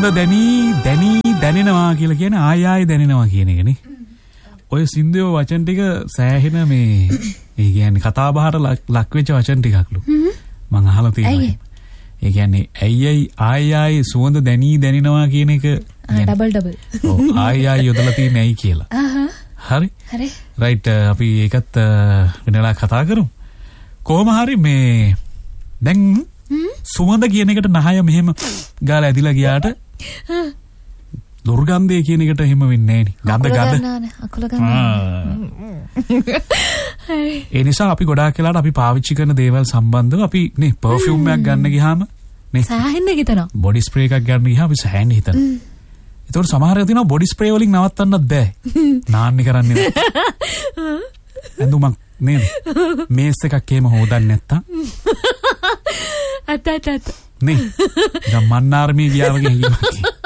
සුවඳ දැනෙනවා කියලා කියන ආයෙ දැනෙනවා කියන එකනේ. ඔය සින්දුවේ වචන ටික සෑහෙන මේ ඒ කියන්නේ කතා බහට ලක් වෙච්ච වචන ටිකක්ලු. මම අහලා තියෙනවා. ඒ කියන්නේ ආයෙ සුවඳ දැනෙනවා කියන එක ඩබල්. ඔව් ආයෙ යොදලා තියෙන්නේ ඇයි කියලා. හරි. රයිට් අපි ඒකත් වෙනලා කතා කරමු. කොහොම හරි මේ දැන් සුවඳ කියන එකට නහය මෙහෙම ගාලා ඇදිලා ගියාට දුර්ගන්ධය කියන එකට එහෙම වෙන්නේ නැහැ නේ. ගඳ. ඒ නිසා අපි ගොඩාක් වෙලාට අපි පාවිච්චි කරන දේවල් සම්බන්ධව අපි නේ පර්ෆියුම් එකක් ගන්න ගියාම නේ සෑහෙන්න හිතනවා. බොඩි ස්ප්‍රේ එකක් ගන්න ගියාම අපි සෑහෙන්න හිතනවා. ඒතකොට සමහර අය තියෙනවා බොඩි ස්ප්‍රේ වලින් නවත්තන්නත් බෑ. නාන්නේ කරන්නේ නැහැ. ඇඳුමක් නේද? මේස් එකක් එහෙම හොදන්නේ නැත්තම් අත නේ දැන් මන්නාරමේ ගියා වගේ හිතනවා.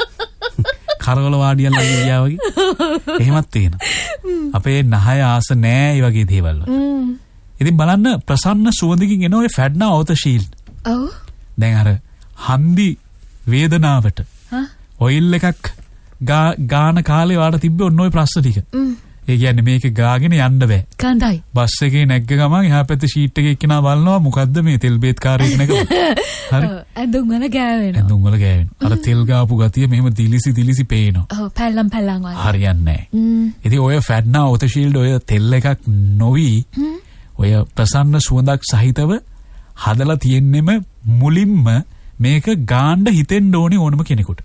කරවල වාඩියන් ළඟ ගියා වගේ එහෙමත් තියෙනවා. අපේ නහය ආස නෑ මේ වගේ දේවල් වල. ඉතින් බලන්න ප්‍රසන්න සුවඳකින් එන ඔය ෆැඩ්නා ඕත ෂීල්ඩ්. ඔව්. දැන් අර හන්දි වේදනාවට ඔයිල් එකක් ගාන කාලේ වාට තිබ්බේ ඔන්න ඔය ප්‍රශ්න ටික. ඒ කියන්නේ මේක ගාගෙන යන්න බෑ. කන්දයි. බස් එකේ නැග්ග ගමන් එහා පැත්තේ සීට් එකේ එක්කෙනා බලනවා මොකද්ද මේ තෙල් බේත් කාර්යයක් නේද? හරි. ඇඳුම් වල ගෑවෙනවා. අර තෙල් ගාපු ගතිය මෙහෙම දිලිසි පේනවා. ඔව් පැල්ලම් වගේ. හරියන්නේ නැහැ. ඉතින් ඔය ෆැඩ්නා ඕත ෂීල්ඩ් ඔය තෙල් එකක් නොවි ඔය ප්‍රසන්න සුවඳක් සහිතව හදලා තියෙන්නෙම මුලින්ම මේක ගාන්න හිතෙන්න ඕනේ ඕනම කෙනෙකුට.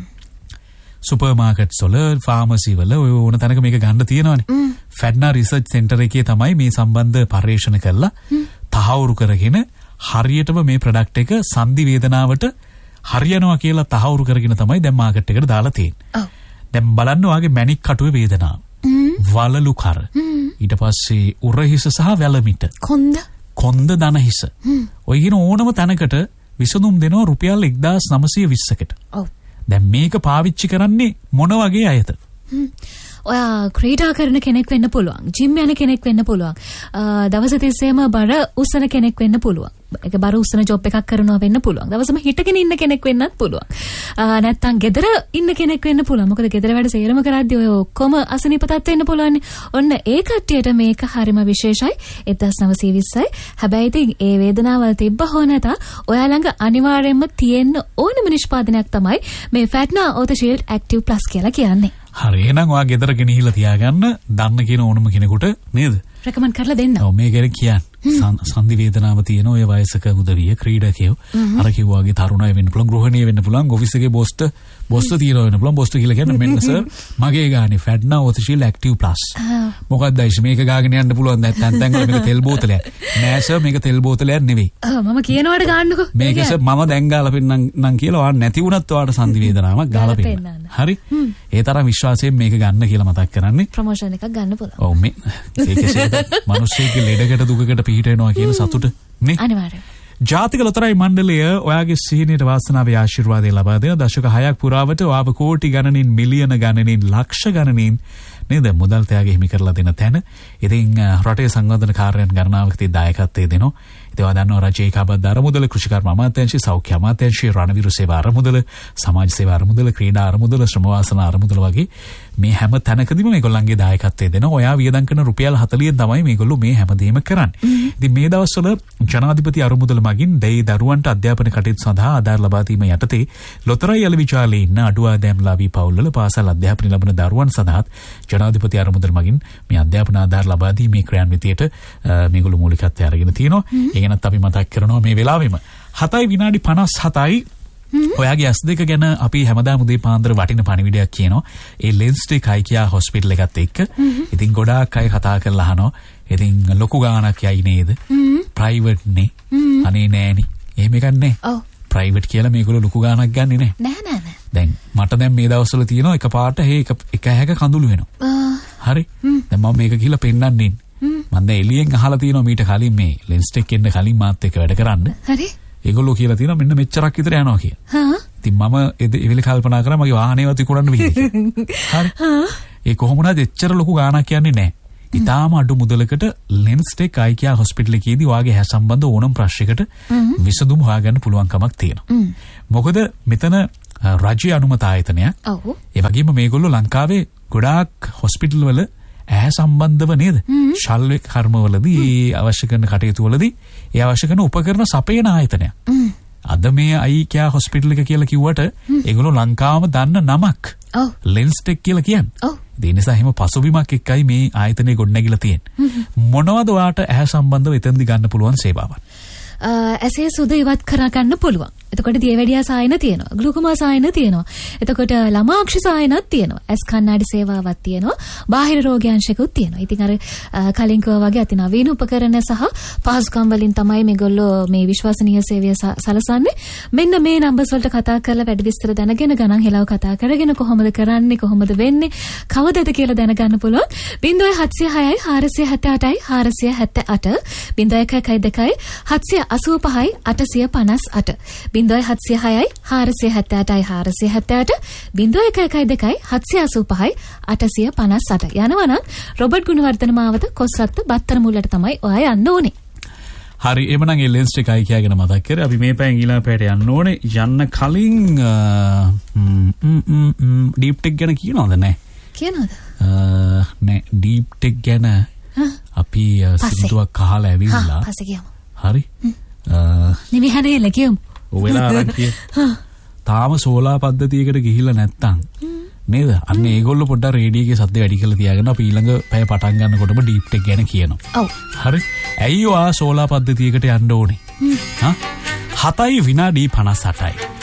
සුපර් මාකට්ස් වල ෆාමසි වල ඔය ඕන තැනක මේක ගන්න තියෙනවානේ. ෆැඩ්නා රිසර්ච් සෙන්ටර් එකේ තමයි මේ සම්බන්ධ පර්යේෂණ කරලා තහවුරු කරගෙන හරියටම මේ ප්‍රොඩක්ට් එක සංදි වේදනාවට හරියනවා කියලා තහවුරු කරගෙන තමයි දැන් මාකට් එකට දාලා තියෙන්නේ. දැන් බලන්න ඔයාගේ මැණික් කටුවේ වේදනාව. වලලු කර. ඊට පස්සේ උරහිස සහ වැලමිට. කොන්ද දන හිස. ඔය කියන ඕනම තැනකට විසඳුම් දෙනවා රුපියල් 1920කට. ඔව්. දැන් මේක පාවිච්චි කරන්නේ මොන වගේ අයද? ඔයා ක්‍රීඩා කරන කෙනෙක් වෙන්න පුළුවන්. ජිම් යන කෙනෙක් වෙන්න පුළුවන්. දවස් 30ෙම බර උස්සන කෙනෙක් වෙන්න පුළුවන්. ඒක බර උස්සන ජොබ් එකක් කරනවා වෙන්න පුළුවන්. දවසම හිටගෙන ඉන්න කෙනෙක් වෙන්නත් පුළුවන්. නැත්තම් ගෙදර ඉන්න කෙනෙක් වෙන්න පුළුවන්. මොකද ගෙදර වැඩ සේරම කරද්දී ඔය ඔක්කොම අසනීපතත් වෙන්න පුළුවන්. ඔන්න ඒ කට්ටියට මේක හරිම විශේෂයි. 1920යි. හැබැයි ඉතින් ඒ වේදනාවල් තිබ්බ හෝ නැත ඔයා ළඟ අනිවාර්යයෙන්ම තියෙන්න ඕනම නිෂ්පාදනයක් තමයි මේ ෆැඩ්නා ඕත ෂීල්ඩ් ඇක්ටිව් ප්ලස් කියලා කියන්නේ. හරි එහෙනම් ඔයා ගෙදර ගෙනහිලා තියාගන්න දන්න කියන ඕනම කෙනෙකුට නේද? රෙකමන්ඩ් කරලා දෙන්න. ඔව් මේ ගැන කියන්න. සංදි වේදනාව තියෙන ඔය වයසක උදවිය ක්‍රීඩකයෝ අර කිව්වාගේ තරුණය වෙන්න පුළුවන් ගෘහණිය වෙන්න පුළුවන් ඔෆිස් එකේ බොස්ට තියෙනවා වෙන්න පුළුවන් බොස්ට කියලා කියන්නේ මෙන්න සර් මගේ ගානේ ෆැඩ්නා ඕත ෂීල්ඩ් ඇක්ටිව් ප්ලස් මොකක්ද අයිෂ් මේක ගාගෙන යන්න පුළුවන් නැත්නම් තැන් වල මේක තෙල් බෝතලයක් නෑ සර් මේක තෙල් බෝතලයක් නෙවෙයි මම කියනවාට ගන්නකො මේක සර් මම දැන් ගාලා පෙන්නම් කියලා ඔයා නැති වුණත් ඔයාට සංදි වේදනාවක් ගාලා පෙන්නන්න හරි ඒ තරම් විශ්වාසයෙන් මේක ගන්න කියලා මතක් කරන්නේ ප්‍රොමෝෂන් එකක් ගන්න පුළුවන් ඔව් මේ ඒකේ මිනිස්සෙක්ගේ ලෙඩකට දුකකට පිහිට වෙනවා කියන සතුට නේ අනිවාර්යයෙන් ජාතික ලොතරැයි මණ්ඩලය ඔයාගේ සිහිනයට වාසනාවේ ආශිර්වාදය ලබා දෙන දශක 6ක් පුරාවට ඔයාව කෝටි ගණනින් මිලියන ගණනින් ලක්ෂ ගණනින් නේද මුදල් තෑගි හිමි කරලා දෙන තැන. ඉතින් රටේ සංවර්ධන කාර්යයන් ගණනාවක තිය දායකත්වයේ දෙනවා. ඉතින් ඔයා දන්නවා රජයේ කාබද්ද අරමුදල කෘෂිකර්ම අමාත්‍යාංශය සෞඛ්‍ය අමාත්‍යාංශය රණවිරු සේවා අරමුදල සමාජ සේවා අරමුදල ක්‍රීඩා අරමුදල ශ්‍රම වාසනා අරමුදල වගේ මේ හැම තැනකදීම මේගොල්ලන්ගේ දායකත්වයේ දෙනවා. ඔයා වියදම් කරන රුපියල් 40න් තමයි මේගොල්ලෝ මේ හැමදේම කරන්නේ. ඉතින් මේ දවස්වල ජනාධිපති අරමුදල මගින් දෙයි දරුවන්ට අධ්‍යාපන කටයුතු සඳහා ආධාර ලබා දීම යටතේ ලොතරැයි අල විචාලේ ඉන්න අඩු ආදායම්ලාභී පවුල්වල පාසල් අධ්‍යාපනය ලබන දරුවන් සඳහා ජනාධිපති අරමුදල මගින් මේ අධ්‍යාපන ආධාර ලබා දීමේ ක්‍රියාන්විතයට මේගොල්ලෝ මූලිකත්වය අරගෙන තියෙනවා. ඒ ගැනත් අපි මතක් කරනවා මේ වෙලාවෙම 7:57යි ඔයාගේ S2 ගැන අපි හැමදාම උදේ පාන්දර වටින පණිවිඩයක් කියනවා. ඒ ලෙන්ස් ටික IKEA හොස්පිටල් එකත් එක්ක. ඉතින් ගොඩාක් අය කතා කරලා අහනවා. ඉතින් ලොකු ගාණක් යයි නේද? ප්‍රයිවට් නේ. අනේ නෑනේ. එහෙම එකක් නෑ. ඔව්. ප්‍රයිවට් කියලා මේගොල්ලෝ ලොකු ගාණක් ගන්නෙ නෑ. නෑ. දැන් මට දැන් මේ දවස්වල තියෙනවා එකපාරට එක හැක කඳුළු වෙනවා. හරි. දැන් මම මේක ගිහලා පෙන්නන්නේ. මම දැන් එළියෙන් අහලා තියෙනවා මීට කලින් මේ ලෙන්ස් ටික එන්න කලින් මාත් එක්ක වැඩ කරන්න. හරි. ඒගොල්ලෝ කියලා තියෙනවා මෙන්න මෙච්චරක් විතර යනවා කියලා. හා. ඉතින් මම ඒ වෙලේ කල්පනා කරා මගේ වාහනේවත් විකුණන්න වෙයි. හරි. ඒ කොහොම වුණත් එච්චර ලොකු ගාණක් කියන්නේ නැහැ. ඉතාලම අඩු මුදලකට ලෙන්ස් ටික IKEA හොස්පිටල් එකේදී වාගේ හැ සම්බන්ධ ඕනම ප්‍රශ්නයකට විසඳුම් හොයාගන්න පුළුවන් කමක් තියෙනවා. මොකද මෙතන රජ්‍ය අනුමත ආයතනයක්. ඔව්. ඒ වගේම මේගොල්ලෝ ලංකාවේ ගොඩාක් හොස්පිටල් වල ඇහැ සම්බන්ධව නේද? ශල්‍ය කර්මවලදී අවශ්‍ය කරන කටයුතු වලදී ඒ අවශ්‍ය කරන උපකරණ සපයන ආයතනයක්. අද මේ අයිකියා හොස්පිටල් එක කියලා කිව්වට ඒගොල්ලෝ ලංකාවම දන්න නමක්. ඔව්. ලෙන්ස්ටෙක් කියලා කියන්නේ. ඔව්. ඒ නිසා එහෙම පසුබිමක් එක්කයි මේ ආයතනය ගොඩනැගිලා තියෙන්නේ. මොනවද ඔයාට ඇහැ සම්බන්ධව එතනදි ගන්න පුළුවන් සේවාවක්? ඇසේ සුදු ඉවත් කරගන්න පුළුවන්. එතකොට දියවැඩියා සායන තියෙනවා. ග්ලූකෝමා සායන තියෙනවා. එතකොට ළමාක්ෂි සායනත් තියෙනවා. ඇස් කණ්ණාඩි සේවාවක් තියෙනවා. බාහිර රෝග්‍යාංශිකුත් තියෙනවා. ඉතින් අර කලින් කිව්වා වගේ අති නවීන උපකරණ සහ පහසුකම් වලින් තමයි මේගොල්ලෝ මේ විශ්වසනීය සේවය සලසන්නේ. මෙන්න මේ නම්බර්ස් වලට කතා කරලා වැඩි විස්තර දැනගෙන ගණන් හෙලව කතා කරගෙන කොහොමද කරන්නේ කොහොමද වෙන්නේ කවදද කියලා දැනගන්න පුළුවන්. 0706යි 478යි 478 0112යි 785යි 858 0706යි 478යි 478 0112යි 785යි 858 යනවා නම් රොබර්ට් ගුණවර්ධන මාවත කොස්සත්ත බත්තර මුල්ලට තමයි ඔයා යන්න ඕනේ. හරි එමනම් ඒ ලෙන්ස් එකයි කියලාගෙන මතක් කරේ අපි මේ පැයෙන් ඊළඟ පැයට යන්න ඕනේ. යන්න කලින් ඩීප් ටෙක් ගැන කියනවද නැහැ? කියනවද? නෑ ඩීප් ටෙක් ගැන අපි සින්දුවක් අහලා ඇවිල්ලා පස්සේ කියමු. හරි. නිවිහනේ කියමු. ඔයලා අරන් කිය. තාම සෝලා පද්ධතියකට ගිහිල්ලා නැත්තම් නේද? අන්න ඒගොල්ලෝ පොඩ්ඩක් රේඩියෝගේ සද්ද වැඩි කරලා තියාගෙන අපි ඊළඟ පැය පටන් ගන්නකොටම ඩීප් ටෙක් ගැන කියනවා. ඔව්. හරි. ඇයි ඔයා සෝලා පද්ධතියකට යන්න ඕනේ? 7යි විනාඩි 58යි.